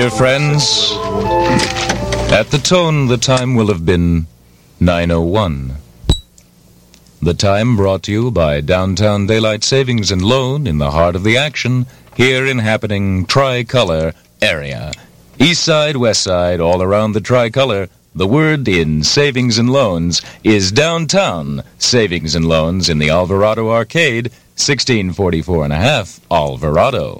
Dear friends, at the tone, the time will have been 9:01. The time brought to you by Downtown Daylight Savings and Loan in the heart of the action, here in happening Tricolor area. East side, west side, all around the Tricolor, the word in Savings and Loans is Downtown Savings and Loans in the Alvarado Arcade, 1644 and a half Alvarado.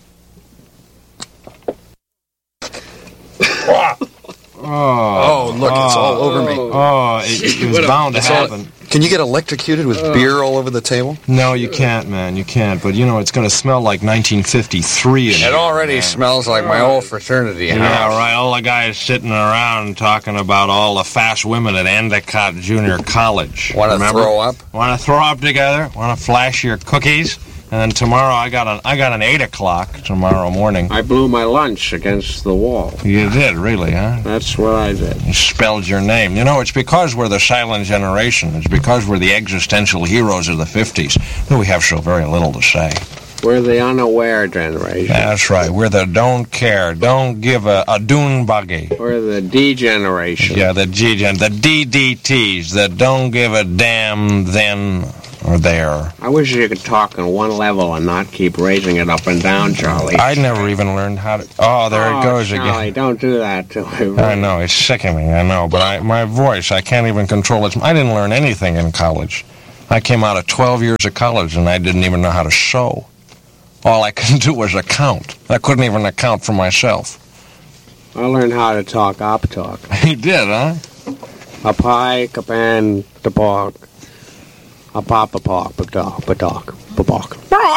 Oh, look, it's all over me. Oh, it was bound to happen. Can you get electrocuted with beer all over the table? No, you can't, man. You can't. But, you know, it's going to smell like 1953 in here. It already smells like my old fraternity house. Yeah, right. All the guys sitting around talking about all the fast women at Endicott Junior College. Want to throw up? Want to throw up together? Want to flash your cookies? And then tomorrow I got an 8 o'clock tomorrow morning. I blew my lunch against the wall. You did, really, huh? That's what I did. You spelled your name. You know, it's because we're the silent generation. It's because we're the existential heroes of the 50s that we have so very little to say. We're the unaware generation. That's right. We're the don't care, don't give a dune buggy. We're the D generation. Yeah, the G-gen, the DDTs, that don't give a damn then or there. I wish you could talk on one level and not keep raising it up and down, Charlie. I never even learned how to... Oh, there it goes Charlie, again. don't do that to me. I know, it's sickening, I know, but my voice, I can't even control it. I didn't learn anything in college. I came out of 12 years of college and I didn't even know how to sew. All I could do was account. I couldn't even account for myself. I learned how to talk op-talk. You did, huh? A pie, a pan, the pork. A pop, a pork, a dog, a dog, a pork.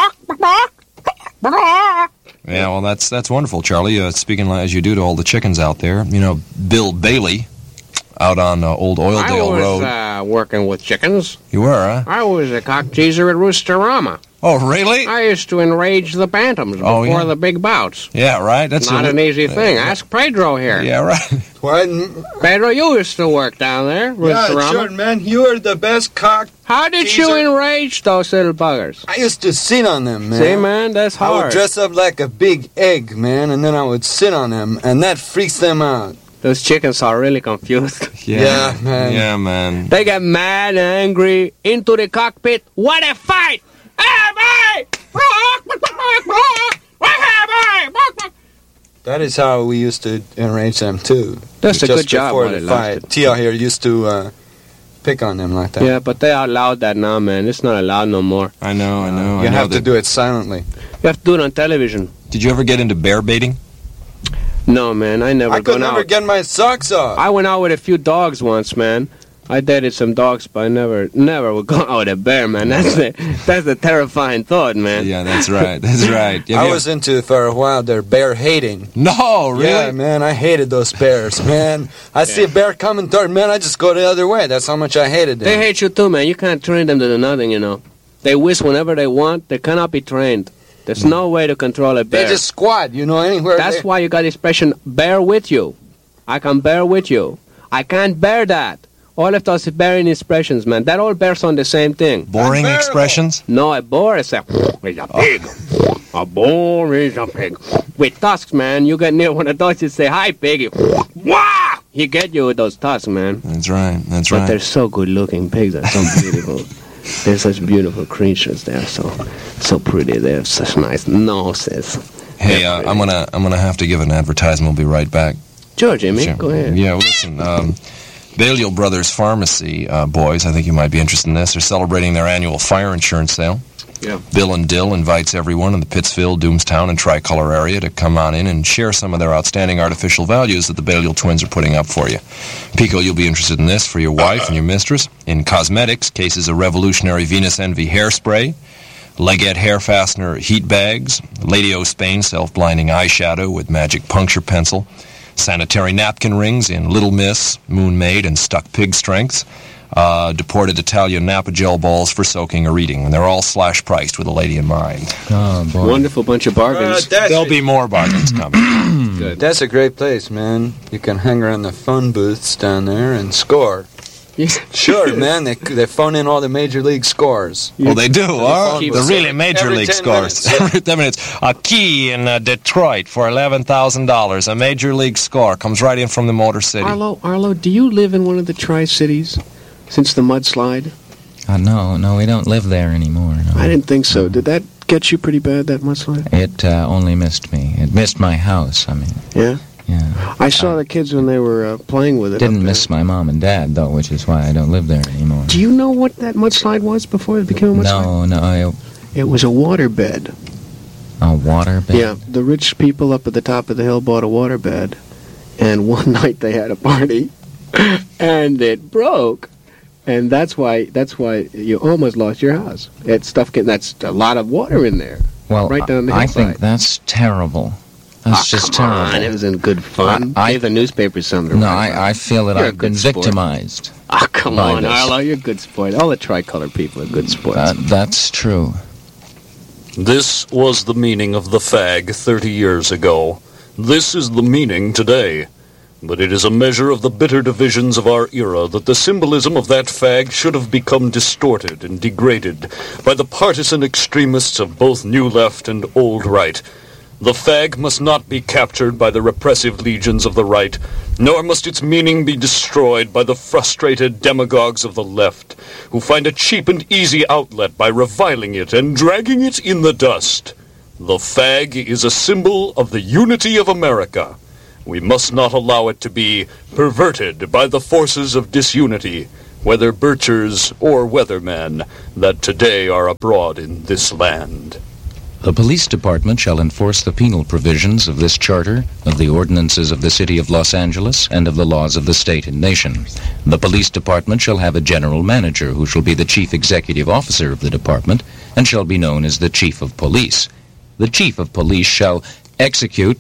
Yeah, well, that's wonderful, Charlie. Speaking as you do to all the chickens out there, you know, Bill Bailey, out on Old Oildale Road. I was working with chickens. You were, huh? I was a cock teaser at Roosterama. Oh, really? I used to enrage the bantams before the big bouts. Yeah, right. That's not an easy thing. Ask Pedro here. Yeah, right. What? Pedro, you used to work down there, Roosterama. Yeah, sure, man. You are the best cock. How did you enrage those little buggers? I used to sit on them, man. See, man, that's hard. I would dress up like a big egg, man, and then I would sit on them, and that freaks them out. Those chickens are really confused. Yeah, man. Yeah, man. They get mad and angry into the cockpit. What a fight! That is how we used to enrage them, too. That's a good job. Before the fight. Tia here used to pick on them like that. Yeah, but they outlawed that now, man. It's not allowed no more. I know. You have to do it silently. You have to do it on television. Did you ever get into bear baiting? No, man, I could never get my socks off. I went out with a few dogs once, man. I dated some dogs, but I never would go out with a bear, man. That's a terrifying thought, man. Yeah, that's right. That's right. I was into, for a while, their bear hating. No, really? Yeah, man, I hated those bears, man. I see a bear coming toward me, man, I just go the other way. That's how much I hated them. They hate you too, man. You can't train them to do nothing, you know. They whiz whenever they want. They cannot be trained. There's no way to control a bear. They just squat, you know, anywhere. That's why you got the expression, bear with you. I can bear with you. I can't bear that. All of those bearing expressions, man. That all bears on the same thing. Boring expressions? No, a boar is a pig. A boar is a pig. With tusks, man, you get near one of those, you say, hi, piggy. Wah! He get you with those tusks, man. That's right. But they're so good-looking pigs. They're so beautiful. They're such beautiful creatures. They're so pretty. They have such nice noses. Hey, I'm gonna have to give an advertisement. We'll be right back. Sure, Jimmy. Go ahead. Yeah, well, listen. Balliol Brothers Pharmacy, boys, I think you might be interested in this. They're celebrating their annual fire insurance sale. Yeah. Bill and Dill invites everyone in the Pittsfield, Doomstown, and Tricolor area to come on in and share some of their outstanding artificial values that the Balliol twins are putting up for you. Pico, you'll be interested in this for your wife and your mistress. In cosmetics, cases of revolutionary Venus Envy hairspray, Leggett hair fastener heat bags, Lady O Spain self-blinding eyeshadow with magic puncture pencil, sanitary napkin rings in Little Miss, Moon Maid, and Stuck Pig Strengths, deported Italian Napa gel balls for soaking or eating. And they're all slash-priced with a lady in mind. Oh, boy. Wonderful bunch of bargains. There'll be more bargains coming. Good. That's a great place, man. You can hang around the phone booths down there and score. Sure, man. They phone in all the major league scores. Well, they do, huh? keep The really major every league 10 scores. minutes. Every 10 minutes. A key in Detroit for $11,000. A major league score. Comes right in from the Motor City. Arlo, do you live in one of the Tri-Cities since the mudslide? No, we don't live there anymore. No. I didn't think so. Did that get you pretty bad, that mudslide? It only missed me. It missed my house, I mean. Yeah? Yeah. I saw the kids when they were playing with it. Didn't miss my mom and dad, though, which is why I don't live there anymore. Do you know what that mudslide was before it became a mudslide? No, It was a waterbed. a waterbed? Yeah, the rich people up at the top of the hill bought a waterbed, and one night they had a party, and it broke, and that's why you almost lost your house. That's a lot of water in there. Well, right down the I hillside. think that's terrible. That's just come terrible. on, it was in good fun. Gave the newspapers something to No, write about. I feel that You're a I've been good sport. victimized. Ah, come by on, this. Arlo, you're a good sport. All the tricolor people are good sports. That's true. This was the meaning of the fag 30 years ago. This is the meaning today. But it is a measure of the bitter divisions of our era that the symbolism of that fag should have become distorted and degraded by the partisan extremists of both New Left and Old Right. The fag must not be captured by the repressive legions of the right, nor must its meaning be destroyed by the frustrated demagogues of the left, who find a cheap and easy outlet by reviling it and dragging it in the dust. The fag is a symbol of the unity of America. We must not allow it to be perverted by the forces of disunity, whether birchers or weathermen, that today are abroad in this land. The police department shall enforce the penal provisions of this charter, of the ordinances of the city of Los Angeles, and of the laws of the state and nation. The police department shall have a general manager who shall be the chief executive officer of the department and shall be known as the chief of police. The chief of police shall execute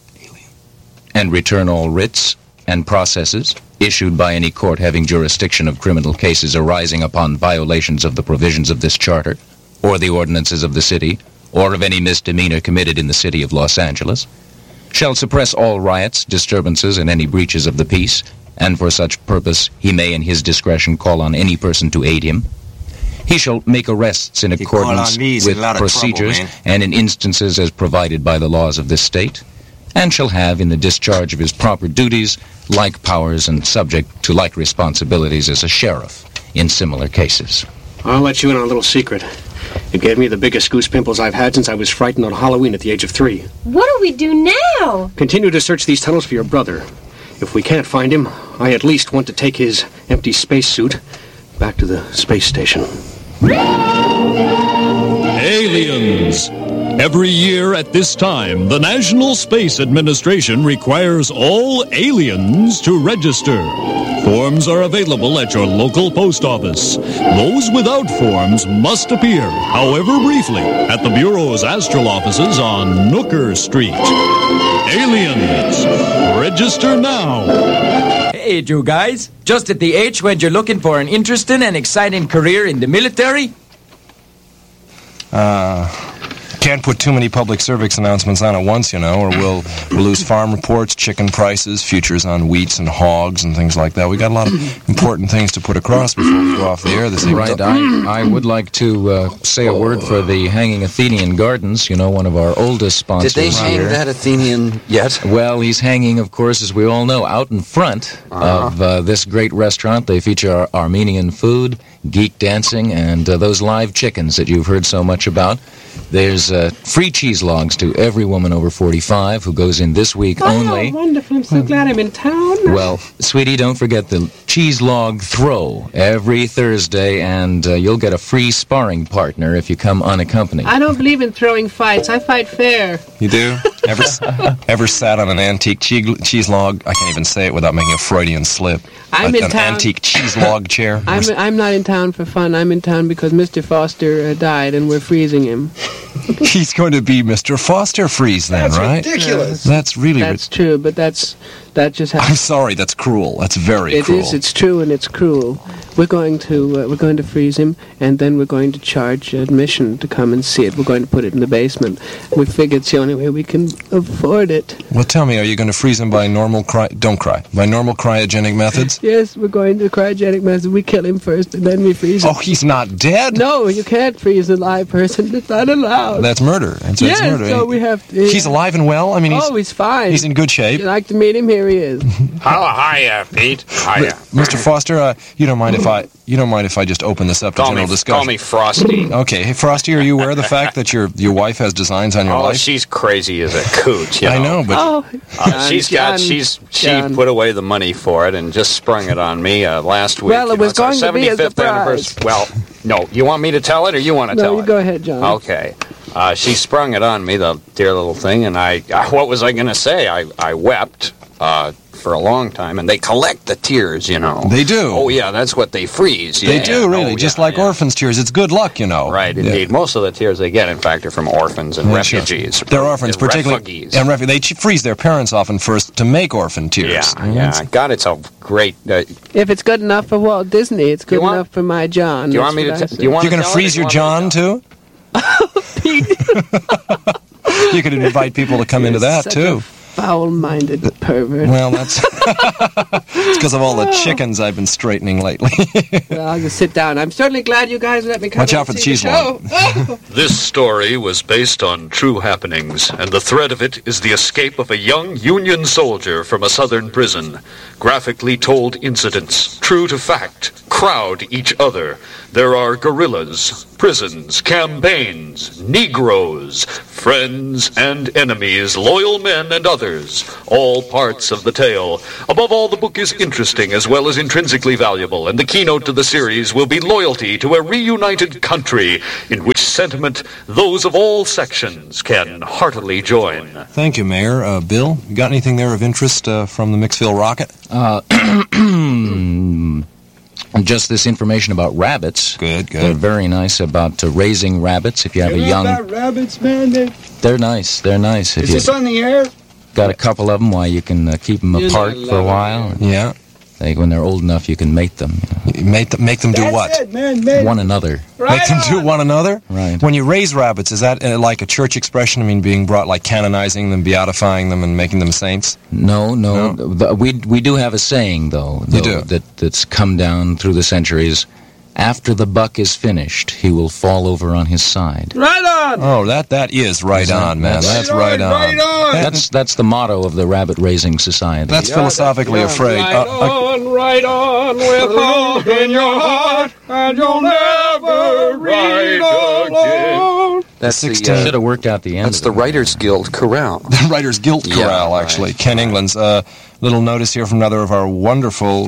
and return all writs and processes issued by any court having jurisdiction of criminal cases arising upon violations of the provisions of this charter, or the ordinances of the city, or of any misdemeanor committed in the city of Los Angeles, shall suppress all riots, disturbances, and any breaches of the peace, and for such purpose he may in his discretion call on any person to aid him. He shall make arrests in accordance with procedures and in instances as provided by the laws of this state, and shall have in the discharge of his proper duties like powers and subject to like responsibilities as a sheriff in similar cases. I'll let you in on a little secret. It gave me the biggest goose pimples I've had since I was frightened on Halloween at the age of 3. What do we do now? Continue to search these tunnels for your brother. If we can't find him, I at least want to take his empty spacesuit back to the space station. Aliens! Every year at this time, the National Space Administration requires all aliens to register. Forms are available at your local post office. Those without forms must appear, however briefly, at the Bureau's astral offices on Nooker Street. Aliens, register now. Hey, you guys. Just at the age when you're looking for an interesting and exciting career in the military? Can't put too many public service announcements on at once, you know, or we'll lose farm reports, chicken prices, futures on wheats and hogs and things like that. We got a lot of important things to put across before we go off the air this evening. Right, I would like to say a word for the Hanging Athenian Gardens, you know, one of our oldest sponsors Did they hang here. that Athenian yet? Well, he's hanging, of course, as we all know, out in front of this great restaurant. They feature Armenian food, geek dancing, and those live chickens that you've heard so much about. There's free cheese logs to every woman over 45 who goes in this week only. Oh, wonderful. I'm so glad I'm in town. Well, sweetie, don't forget the cheese log throw every Thursday, and you'll get a free sparring partner if you come unaccompanied. I don't believe in throwing fights. I fight fair. You do? Ever sat on an antique cheese log? I can't even say it without making a Freudian slip. I'm in an town. antique cheese log chair. I'm not in town for fun. I'm in town because Mr. Foster died and we're freezing him. He's going to be Mr. Foster Freeze then, right? Ridiculous. That's really That's true, but that's That just I'm happened. sorry, that's cruel. That's very It cruel. is. It's true, and it's cruel. We're going to freeze him, and then we're going to charge admission to come and see it. We're going to put it in the basement. We figure it's the only way we can afford it. Well, tell me, are you going to freeze him by normal don't cry, by normal cryogenic methods? Yes, we're going to cryogenic method. We kill him first, and then we freeze him. Oh, he's not dead? No, you can't freeze a live person. It's not allowed. That's murder. It's murder. So we have to... He's alive and well? I mean, he's fine. He's in good shape. You'd like to meet him? Here he is. Hiya, Pete. Hiya. Mr. Foster, you don't mind if I just open this up to general discussion? Call me Frosty. Okay. Hey, Frosty, are you aware of the fact that your wife has designs on your Oh, life? she's crazy as a coot, you know. I know, but... She put away the money for it and just sprung it on me last week. Well, it was going to be a 75th surprise. anniversary. Well, no, you want me to tell it or you want to tell No, it? you go ahead, John. Okay. She sprung it on me, the dear little thing, and what was I going to say? I wept for a long time, and they collect the tears, you know. They do. Oh, yeah, that's what they freeze. They Yeah. do, really, Oh, just yeah, like yeah. orphans' tears. It's good luck, you know. Right, indeed. Most of the tears they get, in fact, are from orphans and Yeah, sure. refugees. They're orphans, particularly. Refugees. And they freeze their parents often first to make orphan tears. Yeah. God, it's a great... If it's good enough for Walt Disney, it's good enough for my John. Do you want me to... Do you want You're going to freeze your John, too? You could invite people to come into that, Such too. a foul-minded pervert. Well, that's... it's because of all the chickens I've been straightening lately. Well, I'll just sit down. I'm certainly glad you guys let me come Watch and out for the see cheese show. This story was based on true happenings, and the thread of it is the escape of a young Union soldier from a southern prison. Graphically told incidents, true to fact, crowd each other. There are guerrillas, prisons, campaigns, Negroes, friends and enemies, loyal men and others, all parts of the tale. Above all, the book is interesting as well as intrinsically valuable, and the keynote to the series will be loyalty to a reunited country in which sentiment those of all sections can heartily join. Thank you, Mayor. Bill, you got anything there of interest from the Mixville Rocket? Just this information about rabbits. Good. They're very nice about raising rabbits. If you have a young... rabbits, man. They're nice. They're nice. If Is this on the air? got a couple of them, why you can keep them apart for a while. Yeah. When they're old enough, you can mate them. Make them do what? It, man. One another. Make them do one another? Right. When you raise rabbits, is that like a church expression? I mean, being brought, like canonizing them, beatifying them, and making them saints? No. We do have a saying, though. You do? That's come down through the centuries. After the buck is finished, he will fall over on his side. Right on. Oh, that is right on, man. That's right on. Right on. That's the motto of the Rabbit Raising Society. That's philosophically afraid. Right on, with hope in your heart, and you'll never read alone. That's the, should have worked out the end. That's the Writers Guild Chorale. The Writers Guild Chorale, Yeah, actually. right. Ken England's. Little notice here from another of our wonderful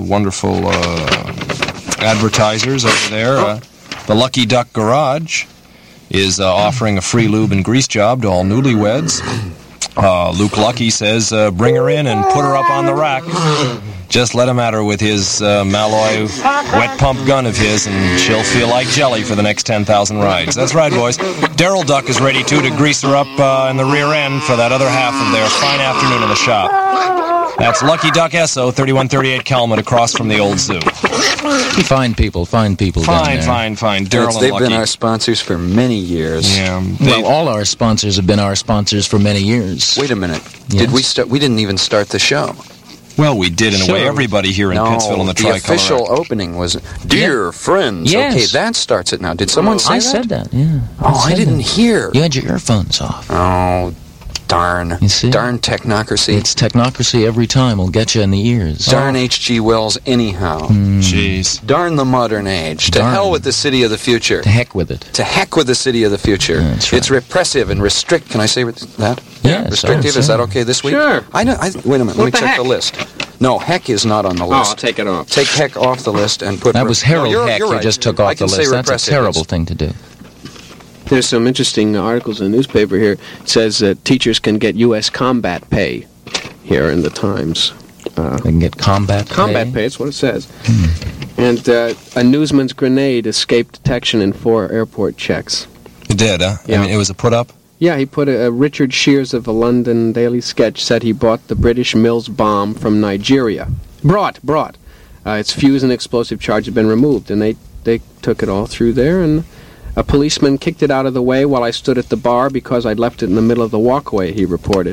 advertisers over there. The Lucky Duck Garage is offering a free lube and grease job to all newlyweds. Luke Lucky says, bring her in and put her up on the rack. Just let him at her with his Malloy wet pump gun of his, and she'll feel like jelly for the next 10,000 rides. That's right, boys. Daryl Duck is ready, too, to grease her up in the rear end for that other half of their fine afternoon in the shop. That's Lucky Duck Esso, 3138 Calumet, across from the old zoo. Fine people down there. Fine. Daryl and They've Lucky. been our sponsors for many years. Yeah. Well, all our sponsors have been our sponsors for many years. Wait a minute. Yes. Did we start? We didn't even start the show. Well, we did in a way. Sure. Everybody here in Pittsville and the the Tricolor. official opening was "Dear Friends." Yes. Okay, that starts it now. Did someone say I that? said that, yeah. Oh, I didn't hear. You had your earphones off. Oh, darn. You see? Darn technocracy. It's technocracy every time. Will get you in the ears. Darn H.G. Wells anyhow. Jeez. Darn the modern age. To Darn. hell with the city of the future. To heck with it. To heck with the city of the future. That's right. It's repressive and restrict. Can I say that? Yes, Restrictive. Is that okay this week? Sure. Wait a minute. Let me check the list. No, heck is not on the list. I'll take it off. Take heck off the list and put... That was Harold No, Heck you're you right. just took I off the can say list. That's a repressive. terrible thing to do. There's some interesting articles in the newspaper here. It says that teachers can get U.S. combat pay here in the Times. They can get combat Combat pay, that's what it says. And a newsman's grenade escaped detection in 4 airport checks. It did, huh? Yeah. I mean, it was a put-up? Yeah, he put Richard Shears of the London Daily Sketch said he bought the British Mills bomb from Nigeria. Brought. Its fuse and explosive charge had been removed, and they took it all through there, and a policeman kicked it out of the way while I stood at the bar because I'd left it in the middle of the walkway, he reported.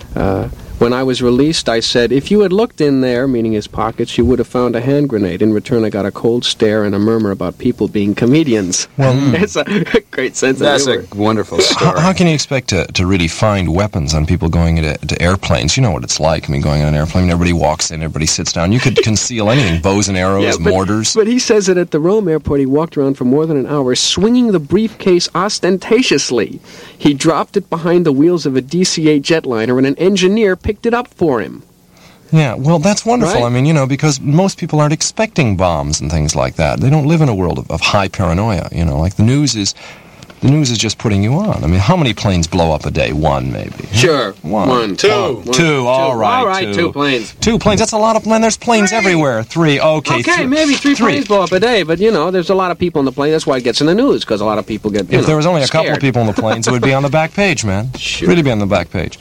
When I was released, I said, if you had looked in there, meaning his pockets, you would have found a hand grenade. In return, I got a cold stare and a murmur about people being comedians. Well, it's a great sense That's of humor. a wonderful story. How can you expect to really find weapons on people going into airplanes? You know what it's like. I mean, going on an airplane, everybody walks in, everybody sits down. You could conceal anything, bows and arrows, mortars. But he says that at the Rome airport, he walked around for more than an hour, swinging the briefcase ostentatiously. He dropped it behind the wheels of a DC-8 jetliner, and an engineer picked it up for him. Yeah, well, that's wonderful. Right? I mean, because most people aren't expecting bombs and things like that. They don't live in a world of high paranoia, like the news is just putting you on. I mean, how many planes blow up a day? One, maybe. Sure. One. Two. All right. All right, two planes. 2 planes. That's a lot of planes. There's planes everywhere. 3. Okay, maybe three planes blow up a day, but, there's a lot of people on the plane. That's why it gets in the news, because a lot of people get, If there was only a couple scared. of people on the planes, it would be on the back page, man. Sure. Really be on the back page.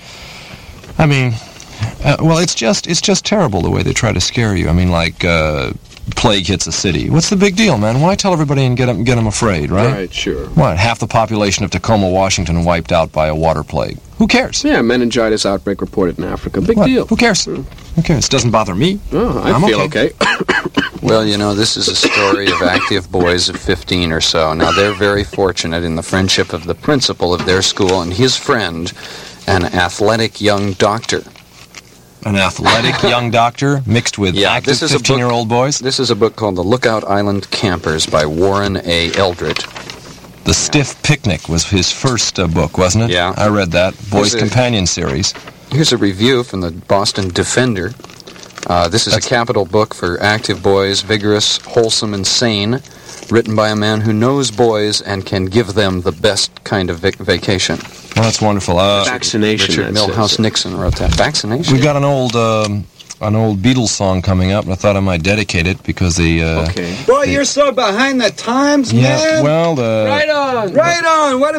I mean... well, it's just terrible the way they try to scare you. I mean, like plague hits a city. What's the big deal, man? Why tell everybody and get them afraid, right? Right, sure. What? Half the population of Tacoma, Washington, wiped out by a water plague. Who cares? Yeah, meningitis outbreak reported in Africa. Big What? deal. Who cares? Who cares? It doesn't bother me. Oh, I I'm feel okay. Well, this is a story of active boys of 15 or so. Now, they're very fortunate in the friendship of the principal of their school and his friend, an athletic young doctor. An athletic young doctor mixed with active 15-year-old boys? This is a book called The Lookout Island Campers by Warren A. Eldred. The Stiff Picnic was his first book, wasn't it? Yeah. I read that. Boys' Companion series. Here's a review from the Boston Defender. This is a capital book for active boys, vigorous, wholesome, and sane, written by a man who knows boys and can give them the best kind of vacation. Well, that's wonderful. Vaccination. Richard Milhouse Nixon wrote that. Vaccination? We've got an old Beatles song coming up, and I thought I might dedicate it because the... Okay. Boy, you're so behind the times, Yeah, man. well, the... Right on. Right on. What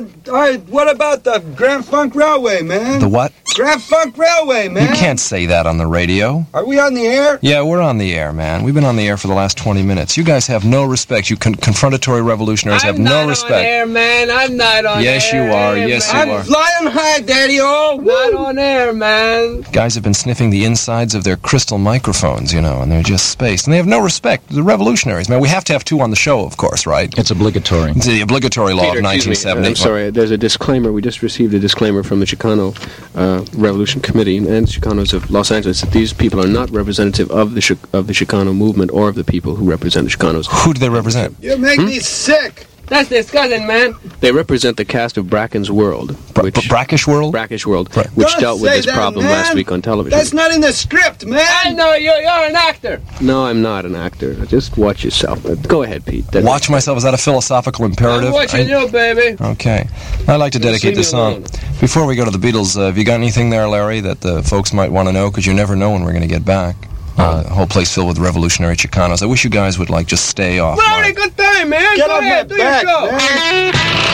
about the Grand Funk Railway, man? The what? Grand Funk Railway, man. You can't say that on the radio. Are we on the air? Yeah, we're on the air, man. We've been on the air for the last 20 minutes. You guys have no respect. You confrontatory revolutionaries have no respect. I'm not on air, man. I'm not on air. Yes, you are. Yes, you I'm are. flying high, Daddy-o. Not on air, man. Guys have been sniffing the insides of their crystal microphones, and they're just spaced. And they have no respect. The revolutionaries, man. We have to have 2 on the show, of course, right? It's obligatory. It's the obligatory law Peter, of excuse me. 1970. I'm sorry, there's a disclaimer. We just received a disclaimer from the Chicano Revolution Committee and Chicanos of Los Angeles that these people are not representative of the Chicano movement or of the people who represent the Chicanos. Who do they represent? You make me sick. That's disgusting, man. They represent the cast of Bracken's World. Brackish World? Brackish World, Right. which Don't dealt with say this that, problem man. last week on television. That's not in the script, man. I know, you're an actor. No, I'm not an actor. Just watch yourself. Go ahead, Pete. Watch myself. Is that a philosophical imperative? I'm watching you, baby. Okay. I'd like to dedicate leave this me song. alone. Before we go to the Beatles, have you got anything there, Larry, that the folks might want to know? Because you never know when we're going to get back. The whole place filled with revolutionary Chicanos. I wish you guys would, just stay off. We're having a good time, man. Get Go on ahead, that do your back, show. man.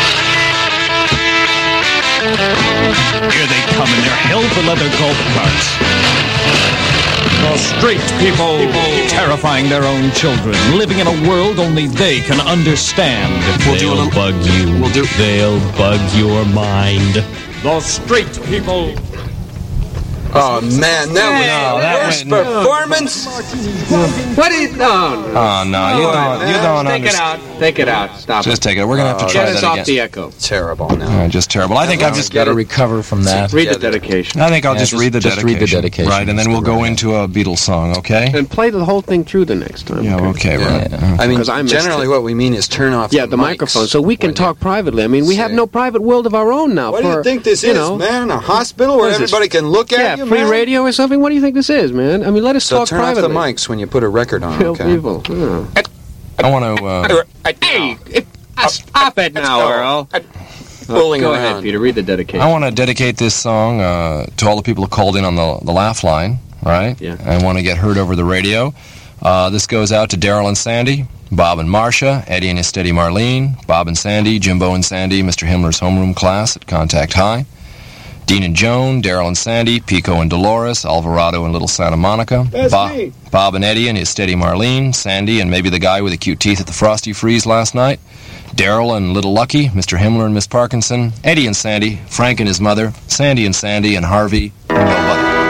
Here they come in their hell-for-leather golf carts. The straight people terrifying their own children, living in a world only they can understand. They'll bug you. They'll bug your mind. The straight people. Oh, man, that was the worst performance. What is no? Oh, no, you don't Take it understand. out. Take it out. Stop Just it. take it. We're going to have to try Get us that off again. the echo. Terrible now. Just terrible. I think I've just Got to recover from that. Read the dedication. I think I'll just read the just dedication. read the dedication. Right, and then we'll go into a Beatles song, okay? And play the whole thing through the next time. Yeah, okay, right. Yeah. I mean, 'Cause I missed generally it. what we mean is turn off Yeah, the mics microphone, so we can when talk privately. I mean, we have say- no private world of our own now. What do you think this is, man? A hospital where What is this? everybody can look Yeah, at you, free man? radio or something? What do you think this is, man? I mean, let us So talk turn off privately. the mics when you put a record on, Kill okay? people. Oh. I want to... Hey, stop it now, Earl. Fooling Go around. ahead, Peter. Read the dedication. I want to dedicate this song to all the people who called in on the laugh line, right? Yeah. I want to get heard over the radio. This goes out to Daryl and Sandy, Bob and Marcia, Eddie and his steady Marlene, Bob and Sandy, Jimbo and Sandy, Mr. Himmler's homeroom class at Contact High, Dean and Joan, Daryl and Sandy, Pico and Dolores, Alvarado and Little Santa Monica, me. Bob and Eddie and his steady Marlene, Sandy and maybe the guy with the cute teeth at the Frosty Freeze last night, Daryl and Little Lucky, Mr. Himmler and Miss Parkinson, Eddie and Sandy, Frank and his mother, Sandy and Harvey, and nobody.